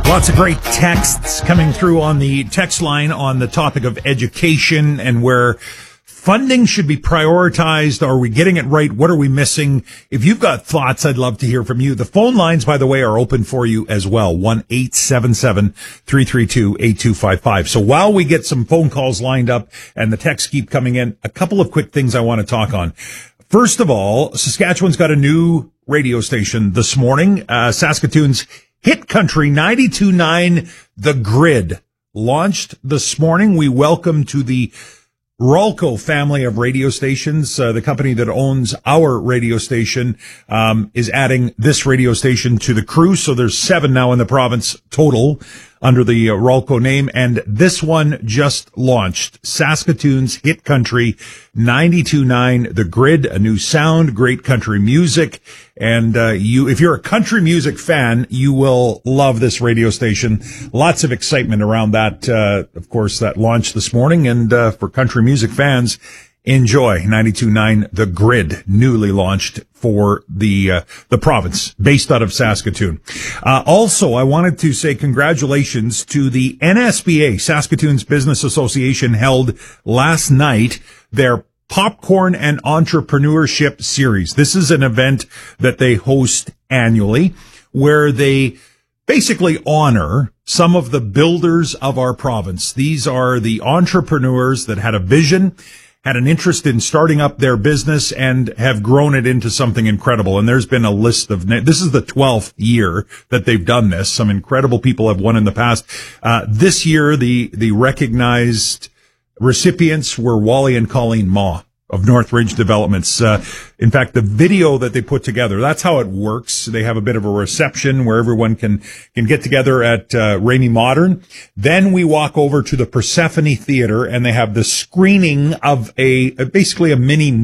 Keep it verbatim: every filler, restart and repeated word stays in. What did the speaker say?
Lots of great texts coming through on the text line on the topic of education and where funding should be prioritized. Are we getting it right? What are we missing? If you've got thoughts, I'd love to hear from you. The phone lines, by the way, are open for you as well. one eight seven seven, three three two, eight two five five. So while we get some phone calls lined up and the texts keep coming in, a couple of quick things I want to talk on. First of all, Saskatchewan's got a new radio station this morning. Uh, Saskatoon's Hit Country ninety-two point nine, The Grid, launched this morning. We welcome to the Rolco family of radio stations. Uh, the company that owns our radio station um, is adding this radio station to the crew. So there's seven now in the province total under the uh, Rolco name. And this one just launched. Saskatoon's Hit Country ninety-two point nine, The Grid, a new sound, great country music. And uh, you, if you're a country music fan, you will love this radio station. Lots of excitement around that, uh, of course, that launched this morning. And uh, for country music fans, enjoy ninety-two point nine The Grid, newly launched for the uh, the province, based out of Saskatoon. Uh, also, I wanted to say congratulations to the N S B A, Saskatoon's Business Association, held last night their Popcorn and Entrepreneurship Series. This is an event that they host annually where they basically honor some of the builders of our province. These are the entrepreneurs that had a vision, had an interest in starting up their business, and have grown it into something incredible. And there's been a list of, this is the twelfth year that they've done this. Some incredible people have won in the past. Uh, this year, the, the recognized recipients were Wally and Colleen Maw of Northridge Developments. Uh, in fact, the video that they put together, that's how it works. They have a bit of a reception where everyone can, can get together at, uh, Ramey Modern. Then we walk over to the Persephone Theater and they have the screening of a, basically a mini